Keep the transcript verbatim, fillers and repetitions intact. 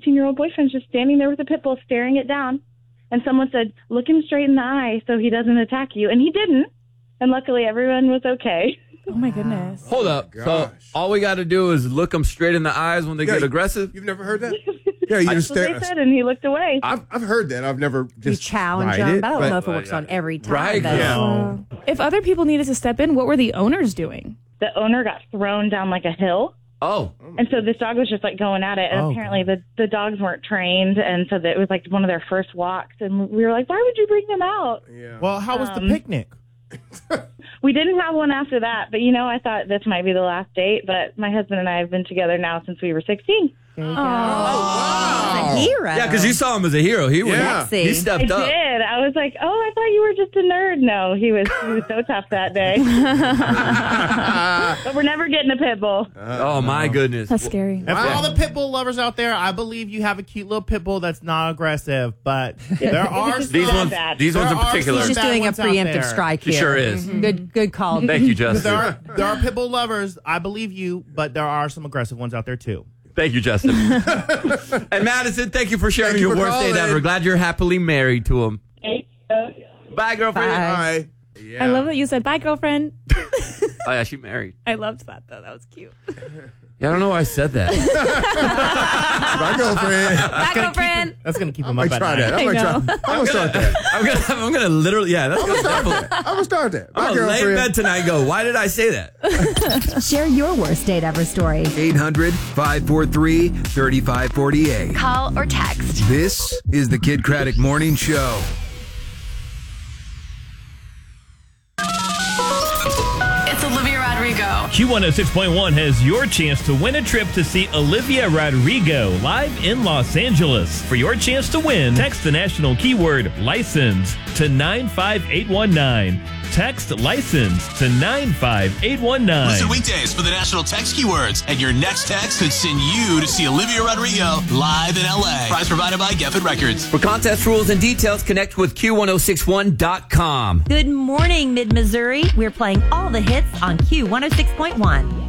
sixteen-year-old boyfriend's just standing there with a pit bull staring it down. And someone said, look him straight in the eye so he doesn't attack you. And he didn't. And luckily, everyone was okay. Oh, my goodness. Hold up. Oh, so all we got to do is look them straight in the eyes when they Yeah, get aggressive? You've never heard that? Yeah, you just That's what stare. they said, and he looked away. I've, I've heard that. I've never You just challenge tried them. it, I don't but- know if it works on every time. Right, though. yeah. If other people needed to step in, what were the owners doing? The owner got thrown down like a hill. Oh. And so this dog was just like going at it. And Oh, apparently the, the dogs weren't trained. And so that it was like one of their first walks. And we were like, why would you bring them out? Yeah. Well, how was Um, the picnic? We didn't have one after that. But, you know, I thought this might be the last date. But my husband and I have been together now since we were sixteen. There you go. wow. A hero. Yeah, because you saw him as a hero. He was, Yeah. he I stepped did. up. I was like, oh, I thought you were just a nerd. No, he was he was so tough that day. But we're never getting a pit bull. Oh, my goodness. That's scary. And for all the pit bull lovers out there, I believe you have a cute little pit bull that's not aggressive, but there are just These not ones, bad. these ones in There are particular. He's just bad doing a ones out preemptive there. strike He here. sure is. Mhm. Good, good call. Thank you, There Justin. are, there are pit bull lovers. I believe you, but there are some aggressive ones out there too. Thank you, Justin. And Madison, thank you for sharing Thank you your for worst date calling. ever. Glad you're happily married to him. Hey, uh, Bye, girlfriend. Bye. Hi. Yeah. I love that you said, bye, girlfriend. Oh, yeah, she married. I loved that, though. That was cute. Yeah, I don't know why I said that. My girlfriend. Bye, girlfriend. That's gonna keep I him might up at try night. that. I I might try. know. I'm gonna start that. I'm gonna, I'm gonna literally, yeah, that's gonna definitely. I'm gonna start that. My I'm gonna lay in girlfriend. bed tonight and go, why did I say that? Share your worst date ever story. eight hundred, five four three, three five four eight. Call or text. This is the Kid Craddock Morning Show. It's Olivia Rodrigo. Q one oh six point one has your chance to win a trip to see Olivia Rodrigo live in Los Angeles. For your chance to win, text the national keyword license to nine five eight one nine. Text license to nine five eight one nine. Listen weekdays for the national text keywords, and your next text could send you to see Olivia Rodrigo live in L A. Prize provided by Geffen Records. For contest rules and details, connect with Q ten sixty-one dot com. Good morning, Mid-Missouri. We're playing all the hits on Q one oh six point one.